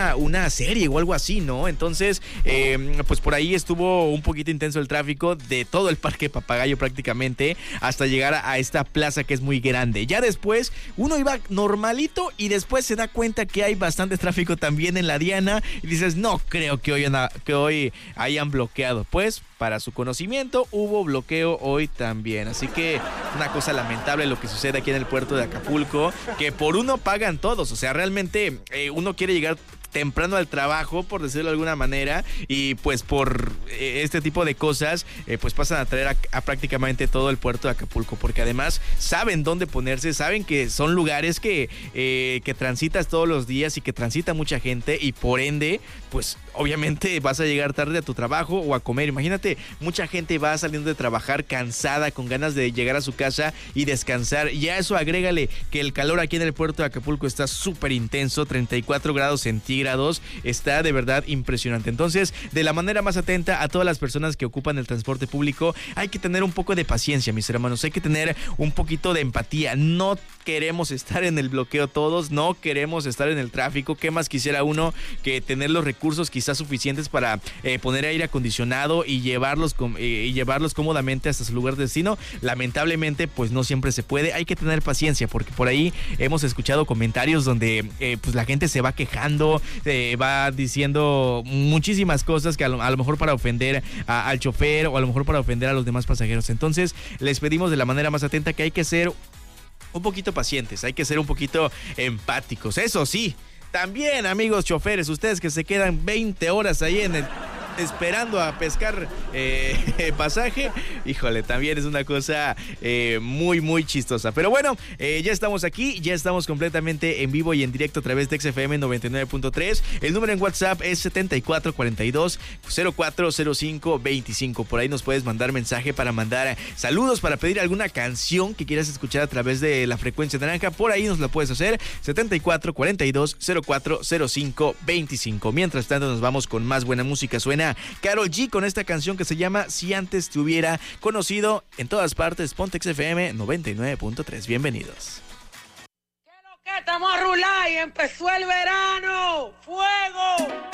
una serie o algo así, ¿no? Entonces, pues por ahí estuvo un poquito intenso el tráfico de todo el Parque Papagayo prácticamente hasta llegar a esta plaza que es muy grande. Ya después uno iba normalito y después se da cuenta que hay bastante tráfico también en la Diana y dices, no creo que hoy hayan bloqueado. Pues para su conocimiento hubo bloqueo hoy también, así que una cosa lamentable lo que sucede aquí en el puerto de Acapulco, que por uno pagan todos, o sea, realmente uno quiere llegar temprano al trabajo, por decirlo de alguna manera, y pues por este tipo de cosas, pues pasan a traer a prácticamente todo el puerto de Acapulco, porque además saben dónde ponerse, saben que son lugares que transitas todos los días y que transita mucha gente y por ende, pues obviamente vas a llegar tarde a tu trabajo o a comer. Imagínate, mucha gente va saliendo de trabajar cansada, con ganas de llegar a su casa y descansar, y a eso agrégale que el calor aquí en el puerto de Acapulco está súper intenso, 34 grados centígrados, está de verdad impresionante. Entonces, de la manera más atenta a todas las personas que ocupan el transporte público, hay que tener un poco de paciencia, mis hermanos, hay que tener un poquito de empatía. No queremos estar en el bloqueo todos, no queremos estar en el tráfico. ¿Qué más quisiera uno que tener los recursos quizás suficientes para poner aire acondicionado y llevarlos cómodamente hasta su lugar de destino? Lamentablemente, pues no siempre se puede. Hay que tener paciencia, porque por ahí hemos escuchado comentarios donde pues la gente se va quejando, va diciendo muchísimas cosas que a lo mejor para ofender al chofer o a lo mejor para ofender a los demás pasajeros. Entonces, les pedimos de la manera más atenta que hay que ser un poquito pacientes, hay que ser un poquito empáticos. Eso sí, también, amigos choferes, ustedes que se quedan 20 horas ahí esperando a pescar pasaje, híjole, también es una cosa muy, muy chistosa. Pero bueno, ya estamos aquí, ya estamos completamente en vivo y en directo a través de XFM 99.3. El número en WhatsApp es 7442-040525. Por ahí nos puedes mandar mensaje para mandar saludos, para pedir alguna canción que quieras escuchar a través de la frecuencia naranja. Por ahí nos la puedes hacer, 7442-040525. Mientras tanto, nos vamos con más buena música. Suena Karol G con esta canción que se llama Si Antes Te Hubiera Conocido. En todas partes, ponte XFM 99.3. Bienvenidos. ¿Qué es lo que estamos a rular y empezó el verano? ¡Fuego!